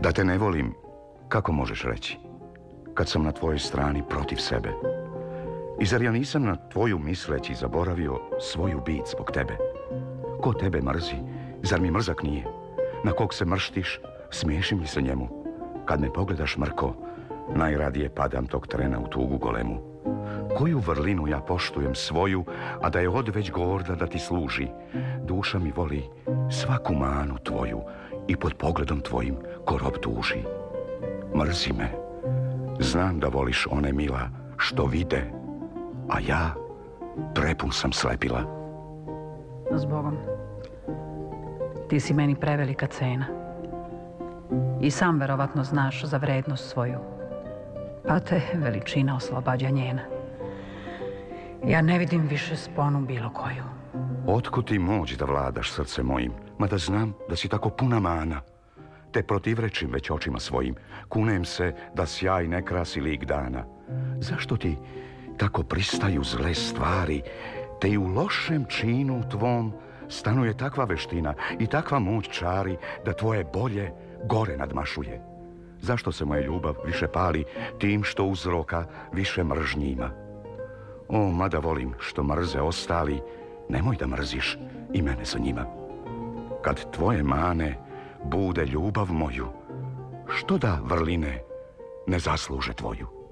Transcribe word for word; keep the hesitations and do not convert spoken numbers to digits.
Da te ne volim, kako možeš reći? Kad sam na tvojoj strani protiv sebe. I zar ja nisam na tvoju misleći zaboravio svoju bit zbog tebe? Ko tebe mrzi? Zar mi mrzak nije? Na kog se mrštiš, smiješim li se njemu? Kad me pogledaš mrko, najradije padam tog trena u tugu golemu. Koju vrlinu ja poštujem svoju, a da je odveć gorda da ti služi? Duša mi voli svaku manu tvoju i pod pogledom tvojim ko rob tuži. Mrzi me, znam da voliš one mila što vide, a ja prepun sam slepila. Zbogom, ti si meni prevelika cena. I sam verovatno znaš za vrednost svoju, pa te veličina oslobađa njena. Ja ne vidim više sponu bilo koju. Otkud ti moć da vladaš srce mojim, mada znam da si tako puna mana? Te protivrečim već očima svojim, kunem se da sjaj ne krasi lik dana. Zašto ti tako pristaju zle stvari, te i u lošem činu tvom stanuje takva veština i takva moć čari da tvoje bolje gore nadmašuje? Zašto se moja ljubav više pali tim što uzroka više mržnji ima? O, mada volim što mrze ostali, nemoj da mrziš i mene za njima. Kad tvoje mane bude ljubav moju, što da vrline ne zasluže tvoju?